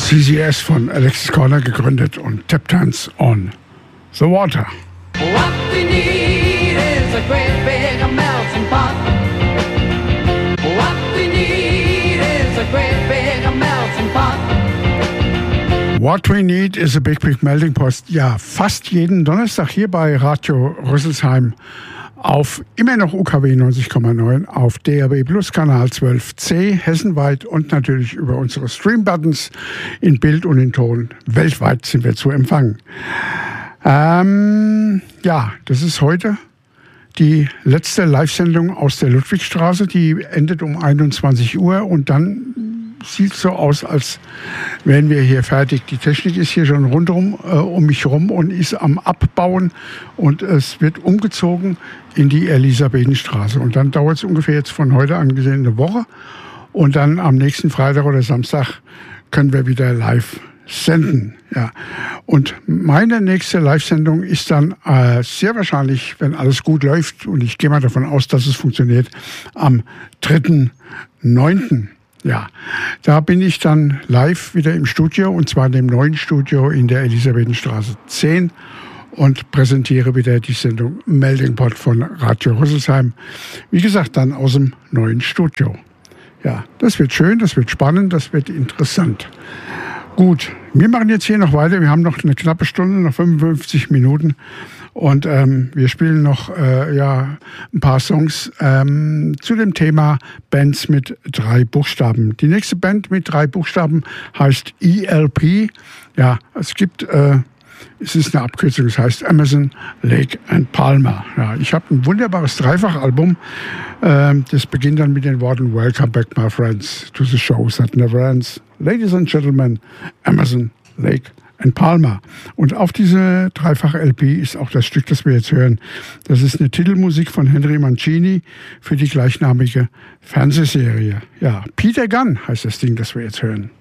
CCS von Alexis Corner gegründet und Tap Dance on the Water. What we need is a great big melting pot. What we need is a great big melting pot. What we need is a big melting pot. Ja, fast jeden Donnerstag hier bei Radio Rüsselsheim auf immer noch UKW 90,9 auf DAB Plus Kanal 12C hessenweit und natürlich über unsere Stream-Buttons in Bild und in Ton. Weltweit sind wir zu empfangen. Ja, das ist heute die letzte Live-Sendung aus der Ludwigstraße. Die endet um 21 Uhr und dann sieht so aus, als wären wir hier fertig. Die Technik ist hier schon rundherum um mich rum und ist am Abbauen und es wird umgezogen in die Elisabethenstraße. Und dann dauert es ungefähr jetzt von heute an gesehen eine Woche und dann am nächsten Freitag oder Samstag können wir wieder live senden. Ja. Und meine nächste Live-Sendung ist dann sehr wahrscheinlich, wenn alles gut läuft, und ich gehe mal davon aus, dass es funktioniert, am 3.9. Ja, da bin ich dann live wieder im Studio, und zwar in dem neuen Studio in der Elisabethenstraße 10 und präsentiere wieder die Sendung Melting Pot von Radio Rüsselsheim. Wie gesagt, dann aus dem neuen Studio. Ja, das wird schön, das wird spannend, das wird interessant. Gut, wir machen jetzt hier noch weiter. Wir haben noch eine knappe Stunde, noch 55 Minuten. Und wir spielen noch ein paar Songs zu dem Thema Bands mit 3 Buchstaben. Die nächste Band mit 3 Buchstaben heißt ELP. Ja, es ist eine Abkürzung, es heißt Emerson, Lake and Palmer. Ja, ich habe ein wunderbares Dreifachalbum. Das beginnt dann mit den Worten Welcome back, my friends, to the show that never ends. Ladies and Gentlemen, Emerson, Lake and Palmer. Und auf diese Dreifach-LP ist auch das Stück, das wir jetzt hören. Das ist eine Titelmusik von Henry Mancini für die gleichnamige Fernsehserie. Ja, Peter Gunn heißt das Ding, das wir jetzt hören.